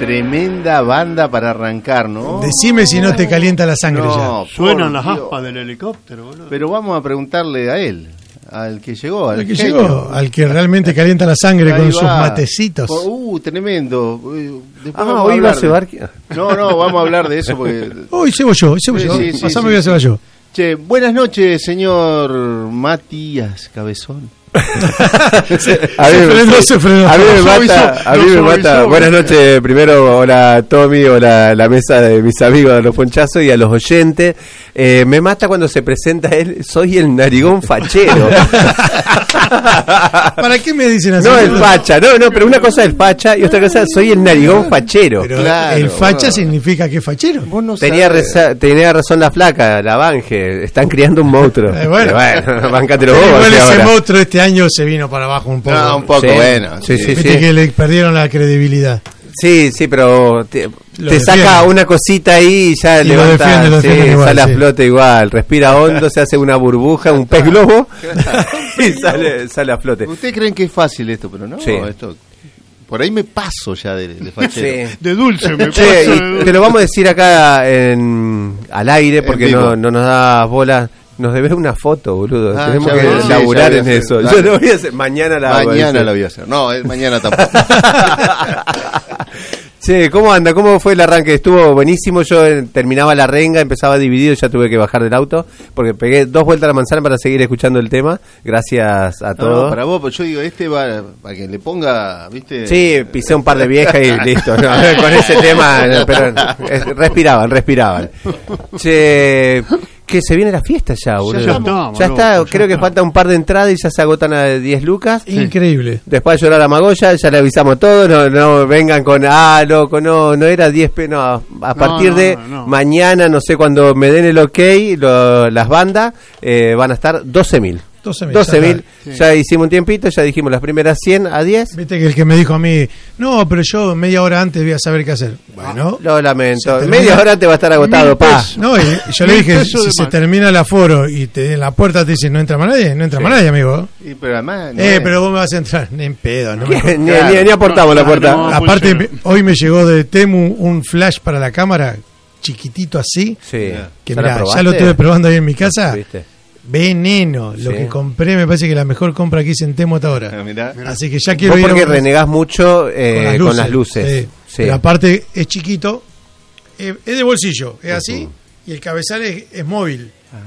Tremenda banda para arrancar, ¿no? Decime si no te calienta la sangre ya. Suenan las aspas del helicóptero, boludo. Pero vamos a preguntarle a él, al que llegó, al que realmente calienta la sangre ahí con sus matecitos. Tremendo. Hoy va a cebar. No, vamos a hablar de eso porque... Hoy llevo yo. Pasame que se va yo. Che, buenas noches, señor Matías Cabezón. A mí me mata. Buenas noches, primero, hola Tommy, hola la mesa de mis amigos de los ponchazos y a los oyentes. Me mata cuando se presenta él, soy el narigón fachero. ¿Para qué me dicen así? No, el facha, no, pero una cosa es el facha y otra cosa soy el narigón fachero. Pero claro, el facha significa que es fachero. Tenía razón la flaca, la Bange, están criando un monstruo. Bueno, bancátelo vos. Igual ese monstruo este año se vino para abajo un poco. No, un poco, sí. Bueno. Sí. Viste que le perdieron la credibilidad. Sí, pero te saca una cosita ahí y ya y levanta, lo defiende igual, sale a flote igual, respira hondo, se hace una burbuja, un pez globo y sale a flote. ¿Ustedes creen que es fácil esto? Pero no, sí. Esto... Por ahí me paso ya de fachero. Sí. De dulce me paso. Y te lo vamos a decir acá al aire porque no nos da bola. Nos debes una foto, boludo. Tenemos que laburar en eso. Yo lo voy a hacer. Mañana la voy a hacer. No, mañana tampoco. Che, ¿cómo anda? ¿Cómo fue el arranque? Estuvo buenísimo. Yo terminaba la renga, empezaba dividido, ya tuve que bajar del auto porque pegué 2 vueltas a la manzana para seguir escuchando el tema. Gracias a todos. No, para vos, pues yo digo, va para que le ponga, ¿viste? Sí, pisé un par de viejas y listo. No, con ese tema, pero respiraban. Che, que se viene la fiesta ya, boludo. Ya está, creo que falta un par de entradas y ya se agotan a 10 lucas. Increíble. Después de llorar a Magoya, ya le avisamos todo, no vengan con, loco, no era 10 no, a partir de mañana, no sé, cuando me den el ok, las bandas van a estar 12.000. 12.000, ya hicimos un tiempito, ya dijimos las primeras 100 a 10. Viste que el que me dijo a mí, no, pero yo media hora antes voy a saber qué hacer. Bueno, lo lamento, media hora te va a estar agotado, No, y yo le dije, si se termina el aforo y en la puerta te dicen, no entra más nadie, amigo. Y pero además, pero vos me vas a entrar, ni en pedo, ¿no? Ni aportamos la puerta. No, aparte, hoy me llegó de Temu un flash para la cámara, chiquitito así, que mirá, ya lo estuve probando ahí en mi casa. Veneno, lo que compré me parece que la mejor compra que hice en Temo hasta ahora. Así que ya quiero ir. Porque renegás mucho con las luces. Sí. Pero aparte es chiquito, es de bolsillo, es así, y el cabezal es móvil.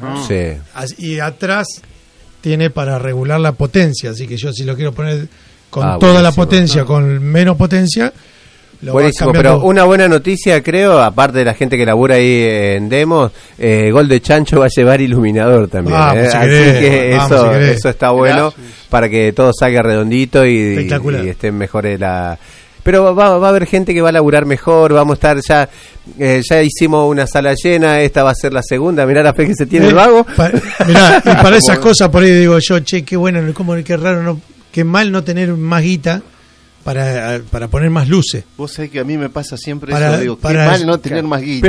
Y atrás tiene para regular la potencia, así que yo si lo quiero poner con toda la potencia, con menos potencia. Buenísimo, pero una buena noticia creo, aparte de la gente que labura ahí en Demos, Gol de Chancho va a llevar iluminador también, así que eso está bueno. Gracias. Para que todo salga redondito y esté mejor pero va a haber gente que va a laburar mejor, vamos a estar ya hicimos una sala llena, esta va a ser la segunda, mirá la fe que se tiene el vago. Mirá, y para esas cosas por ahí digo yo, qué bueno, qué raro, qué mal no tener más guita para poner más luces. Vos sabés que a mí me pasa siempre eso, digo, qué mal no tener más guita. Pero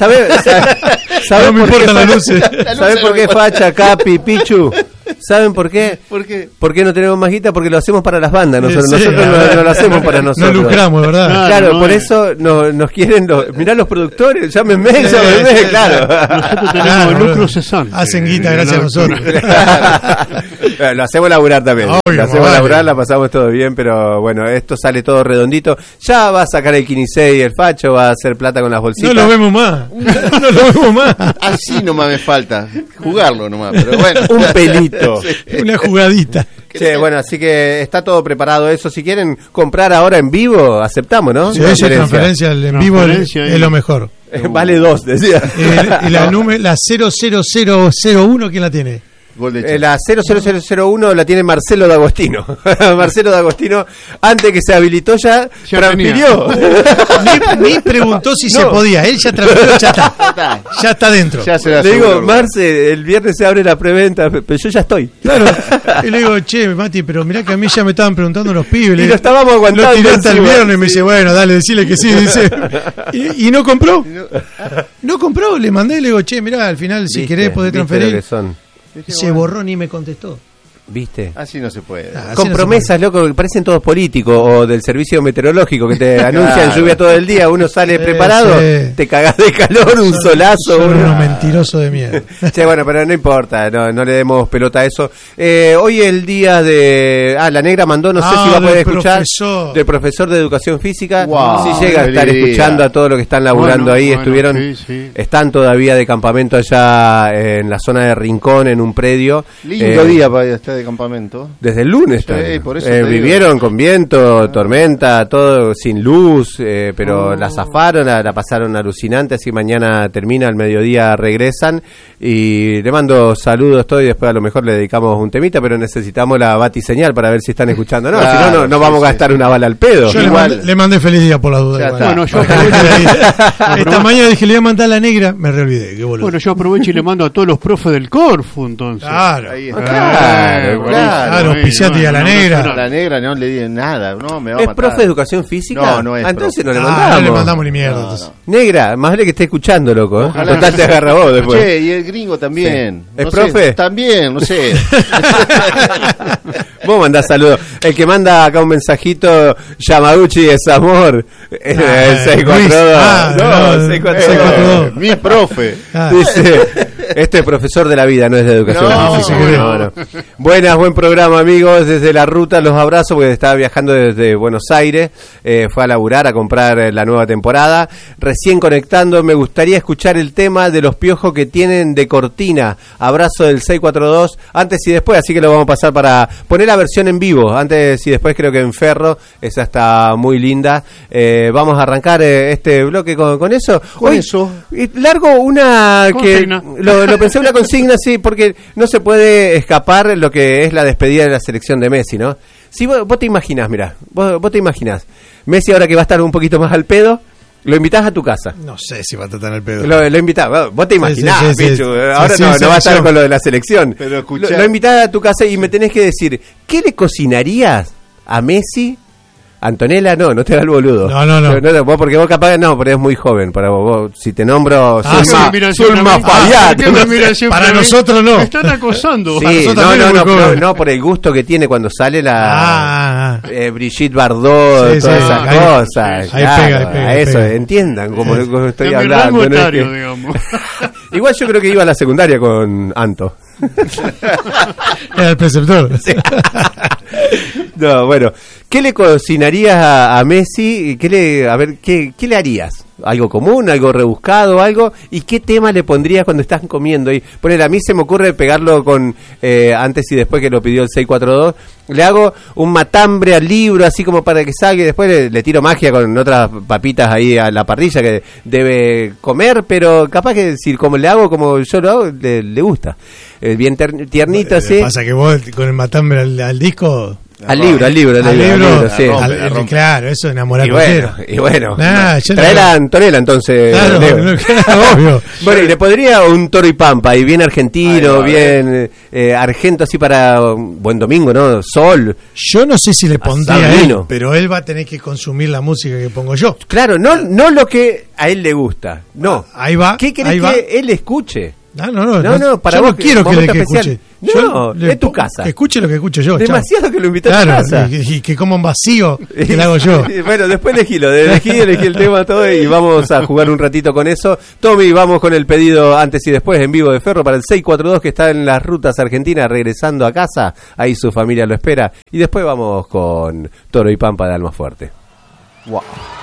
¿sabés no me importan las luces. ¿Sabés por qué Facha, Capi, Pichu? ¿Saben por qué? ¿Por qué? ¿Por qué no tenemos más guita? Porque lo hacemos para las bandas. Nosotros no lo hacemos para nosotros. No lucramos, ¿verdad? Claro, por eso nos quieren. Mirá los productores, llámenme, claro. Nosotros tenemos lucro cesante. Hacen guita gracias a nosotros. Lo hacemos laburar también. Lo hacemos laburar, la pasamos todo bien, pero bueno, esto sale todo redondito. Ya va a sacar el Quinisei y el Facho, va a hacer plata con las bolsitas. No lo vemos más. Así nomás me falta. Jugarlo nomás, pero bueno. Un pelito. Una jugadita. Sí, bueno, así que está todo preparado eso. Si quieren comprar ahora en vivo, aceptamos, ¿no? Sí, transferencia en vivo es lo mejor. Vale 2, decía. Y la 00001, ¿quién la tiene? La 00001 la tiene Marcelo D'Agostino. Marcelo D'Agostino, antes que se habilitó ya transfirió. Ni preguntó si se podía. Él ya transfirió, ya está dentro. Le digo, Marce, el viernes se abre la preventa, pero yo ya estoy. Claro. Y le digo, Mati, pero mirá que a mí ya me estaban preguntando los pibes. Y lo estábamos aguantando. Lo tiré hasta el viernes y me dice, bueno, dale, decile que sí. Dice. Y no compró. No compró, le mandé, le digo, mirá, al final si querés podés transferir. Se borró ni me contestó. ¿Viste? Así no se puede. Con promesas, loco, que parecen todos políticos o del servicio meteorológico que te anuncian lluvia todo el día. Uno sale preparado, te cagás de calor, un solazo. Son unos mentirosos de mierda. Che, bueno, pero no importa, no le demos pelota a eso. Hoy es el día de... la negra mandó, no sé si va a poder escuchar, del profesor de educación física. Wow, si llega a estar escuchando a todo lo que están laburando ahí. Estuvieron, están todavía de campamento allá en la zona de Rincón, en un predio. Lindo día para estar de campamento. Desde el lunes. Sí, por eso vivieron con viento, tormenta, todo sin luz, pero la zafaron, la pasaron alucinante, así mañana termina, al mediodía regresan, y le mando saludos todo, y después a lo mejor le dedicamos un temita, pero necesitamos la batiseñal para ver si están escuchando. No, si no vamos a gastar una bala al pedo. Yo le mandé feliz día por la duda. Bueno, yo esta mañana dije, le voy a mandar a la negra, me reolvidé. Qué boludo. Bueno, yo aprovecho y le mando a todos los profes del Corfu, entonces. Claro. Ahí está. Claro, auspiciate a la negra. A la negra no le di nada, no, me va a ¿Es matar. profe de educación física? No es entonces profe. no le mandamos. No le mandamos ni mierda. No. Negra, más vale que esté escuchando, loco. Ojalá. Total te agarra vos después. Che, y el gringo también. ¿Es No profe? sé, también, no sé. Vos mandás saludos. El que manda acá un mensajito, Yamaguchi es amor. El 642. 642. Mi profe. Dice, este es profesor de la vida, no es de educación física. No. Buenas, buen programa, amigos. Desde la ruta los abrazo, porque estaba viajando desde Buenos Aires. Fue a laburar, a comprar la nueva temporada. Recién conectando, me gustaría escuchar el tema de los piojos que tienen de cortina. Abrazo del 642, antes y después, así que lo vamos a pasar para poner la versión en vivo. Antes y después, creo que en Ferro, esa está muy linda. Vamos a arrancar este bloque con eso. Con eso. Largo una consigna. Que lo pensé una consigna, sí, porque no se puede escapar lo que es la despedida de la selección de Messi, ¿no? Si vos te imaginás, mirá, vos te imaginás, Messi ahora que va a estar un poquito más al pedo, lo invitás a tu casa. No sé si va a tratar el pedo. Lo invitás, vos te imaginás, sí, Pichu, ahora no va a estar con lo de la selección. Pero escuchá. Lo invitás a tu casa y me tenés que decir, ¿qué le cocinarías a Messi? Antonella, no te da el boludo. No. Vos, porque vos capaz, pero es muy joven para vos. Si te nombro Zulma Fayad. Para nosotros no. Me están acosando. Sí, no, por el gusto que tiene cuando sale la Brigitte Bardot, todas esas cosas. Ahí pega. Eso, entiendan como estoy hablando. Etario, digamos. Igual yo creo que iba a la secundaria con Anto. Era el preceptor. Sí. No, bueno, ¿qué le cocinarías a Messi? ¿Qué le harías? ¿Algo común, algo rebuscado, algo? ¿Y qué tema le pondrías cuando estás comiendo? Y a mí se me ocurre pegarlo con antes y después, que lo pidió el 642. Le hago un matambre al libro, así como para que salga, y después le tiro magia con otras papitas ahí a la parrilla que debe comer, pero capaz que si como le hago, como yo lo hago, le gusta. Bien tiernito, así. Pasa que vos con el matambre al disco... Al libro, sí. Claro, eso enamorar. Y bueno, trae la Antonella entonces. Claro, obvio. Bueno, y le podría un Toro y Pampa, y bien argentino, bien argento, así para un buen domingo, ¿no? Sol. Yo no sé si le pondría a él, pero él va a tener que consumir la música que pongo yo. Claro, no lo que a él le gusta, no. Ahí va. ¿Qué querés que él escuche? No, para yo vos no quiero que escuche. Es tu casa. Que escuche lo que escucho yo. Demasiado que lo invitás a tu casa. Y que coma un vacío que le hago yo. Bueno, después elegí el tema todo y vamos a jugar un ratito con eso. Tommy, vamos con el pedido antes y después en vivo de Ferro para el 642 que está en las rutas argentinas regresando a casa. Ahí su familia lo espera. Y después vamos con Toro y Pampa de Almafuerte. Wow.